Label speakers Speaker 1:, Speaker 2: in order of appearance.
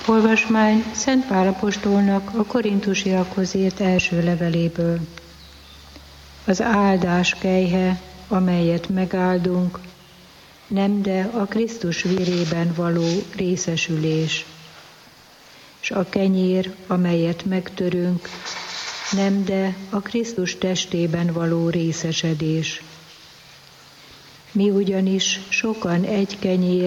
Speaker 1: Olvasmány Szent Pál apostolnak a korintusiakhoz írt első leveléből. Az áldás kelyhe, amelyet megáldunk, nem de a Krisztus vérében való részesülés, és a kenyér, amelyet megtörünk, nem de a Krisztus testében való részesedés. Mi ugyanis sokan egy kenyér